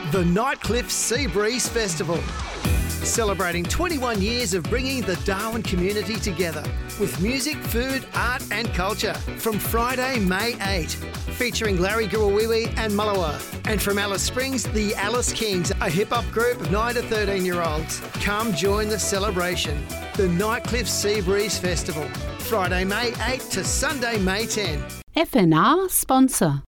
the Nightcliff Seabreeze Festival. Celebrating 21 years of bringing the Darwin community together with music, food, art and culture from Friday, May 8, featuring Larry Gurawiwi and Mullawa. And from Alice Springs, the Alice Kings, a hip-hop group of 9 to 13-year-olds. Come join the celebration. The Nightcliff Seabreeze Festival, Friday, May 8 to Sunday, May 10. FNR sponsor.